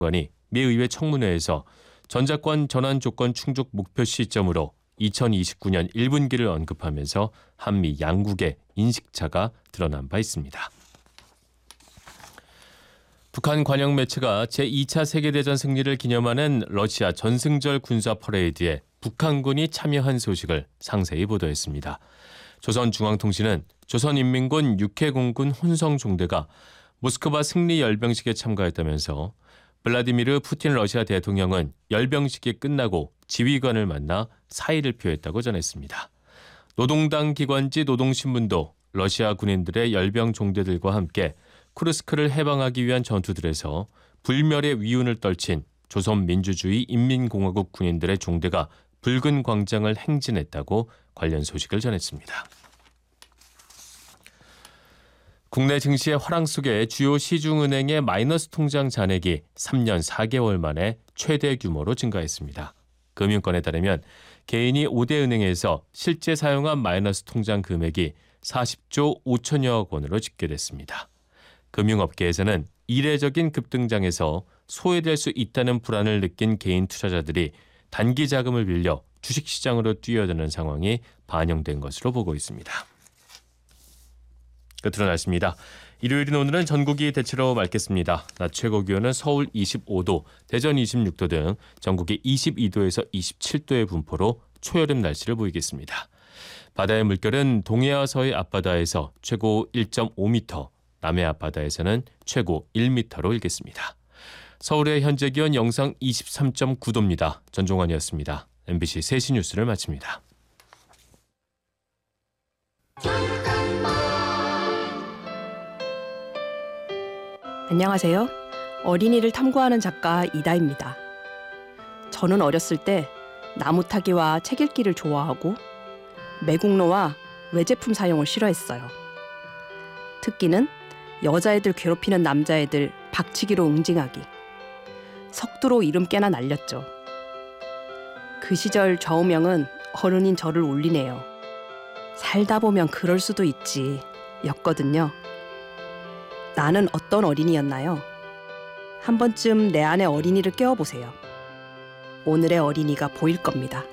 관이 미 의회 청문회에서 전작권 전환 조건 충족 목표 시점으로 2029년 1분기를 언급하면서 한미 양국의 인식차가 드러난 바 있습니다. 북한 관영 매체가 제2차 세계대전 승리를 기념하는 러시아 전승절 군사 퍼레이드에 북한군이 참여한 소식을 상세히 보도했습니다. 조선중앙통신은 조선인민군 육해공군 혼성종대가 모스크바 승리 열병식에 참가했다면서 블라디미르 푸틴 러시아 대통령은 열병식이 끝나고 지휘관을 만나 사의를 표했다고 전했습니다. 노동당 기관지 노동신문도 러시아 군인들의 열병 종대들과 함께 쿠르스크를 해방하기 위한 전투들에서 불멸의 위운을 떨친 조선민주주의 인민공화국 군인들의 종대가 붉은 광장을 행진했다고 관련 소식을 전했습니다. 국내 증시의 화랑 속에 주요 시중은행의 마이너스 통장 잔액이 3년 4개월 만에 최대 규모로 증가했습니다. 금융권에 따르면 개인이 5대 은행에서 실제 사용한 마이너스 통장 금액이 40조 5천여억 원으로 집계됐습니다. 금융업계에서는 이례적인 급등장에서 소외될 수 있다는 불안을 느낀 개인 투자자들이 단기 자금을 빌려 주식시장으로 뛰어드는 상황이 반영된 것으로 보고 있습니다. 끝으로 날씨입니다. 일요일인 오늘은 전국이 대체로 맑겠습니다. 낮 최고 기온은 서울 25도, 대전 26도 등 전국이 22도에서 27도의 분포로 초여름 날씨를 보이겠습니다. 바다의 물결은 동해와 서해 앞바다에서 최고 1.5m, 남해 앞바다에서는 최고 1m로 일겠습니다. 서울의 현재 기온 영상 23.9도입니다. 전종환이었습니다. MBC 3시 뉴스를 마칩니다. 안녕하세요. 어린이를 탐구하는 작가 이다입니다. 저는 어렸을 때 나무 타기와 책 읽기를 좋아하고 매국노와 외제품 사용을 싫어했어요. 특기는 여자애들 괴롭히는 남자애들 박치기로 응징하기. 석두로 이름 깨나 날렸죠. 그 시절 좌우명은 어른인 저를 울리네요. 살다 보면 그럴 수도 있지 였거든요. 나는 어떤 어린이였나요? 한 번쯤 내 안의 어린이를 깨워보세요. 오늘의 어린이가 보일 겁니다.